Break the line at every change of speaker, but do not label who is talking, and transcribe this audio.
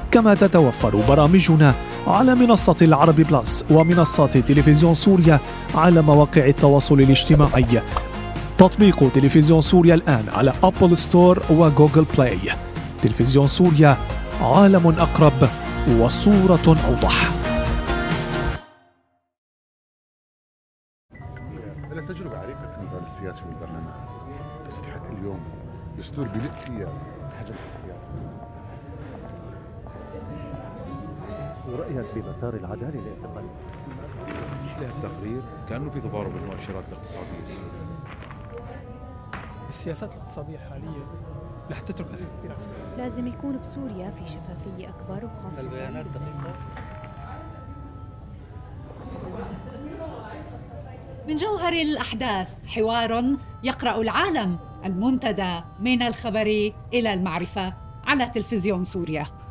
كما تتوفر برامجنا على منصة العرب بلس ومنصات تلفزيون سوريا على مواقع التواصل الاجتماعي. تطبيق تلفزيون سوريا الآن على أبل ستور وجوجل بلاي. تلفزيون سوريا، عالم أقرب وصورة أوضح.
أنا تجربة عريقة في المجال السياسي والبرلمان، بس لحد اليوم دستور بلد فيها حجم الاختيار.
ورأيك بمسار العدالة الاعتقالية؟
لها التقرير كأنه في تضارب المؤشرات الاقتصادية السورية.
السياسات الاقتصادية الحالية رح تترك أثر كثير.
لازم يكون بسوريا في شفافية أكبر وخاصة
البيانات دقيقة.
من جوهر الأحداث حوار يقرأ العالم، المنتدى من الخبر إلى المعرفة على تلفزيون سوريا.